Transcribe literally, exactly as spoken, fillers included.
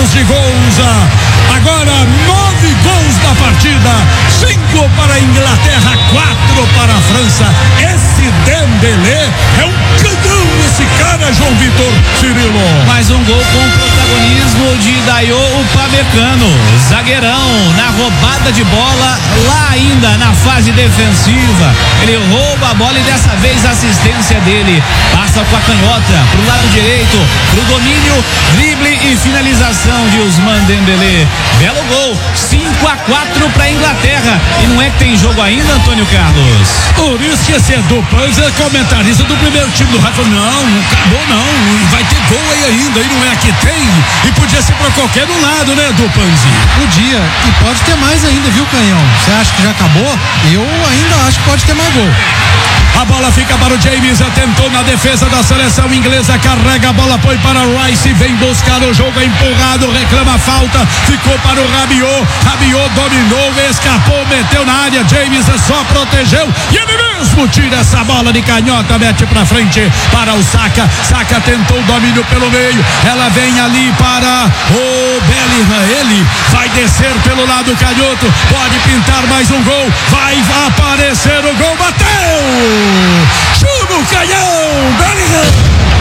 saldos de gols. Agora nove gols da partida, cinco para a Inglaterra, quatro para a França. Esse Dembélé é um canhão, esse cara, João Vitor Cirilo. Mais um gol com o protagonismo de Dayo Upamecano, zagueirão, na roubada de bola, lá ainda na fase defensiva. Ele rouba a bola e dessa vez a assistência dele passa com a canhota pro lado direito, pro domínio, drible e finalização de Ousmane Dembélé. Belo gol, cinco a quatro para a Inglaterra. E não é que tem jogo ainda, Antônio Carlos? Por isso que esse Edu Panzi é comentarista do primeiro time do Rafa. Não, não acabou não, vai ter gol aí ainda, e não é que tem, e podia ser pra qualquer um lado, né, Edu Panzi? Podia, e pode ter mais ainda, viu, Canhão? Você acha que já acabou? Eu ainda acho que pode ter mais gol. A bola fica para o James, tentou na defesa da seleção inglesa, carrega a bola, põe para o Rice, vem buscar o jogo, é empurrado, reclama falta, ficou para o Rabiot, Rabiot dominou, escapou, meteu na área, James só protegeu, e ele mesmo tira essa bola de canhota, mete pra frente, para o Saka, Saka tentou o domínio pelo meio, ela vem ali para o Bellingham, ele vai descer pelo lado canhoto, pode pintar mais um gol, vai aparecer o gol, bateu! Chuva o canhão, Bellingham!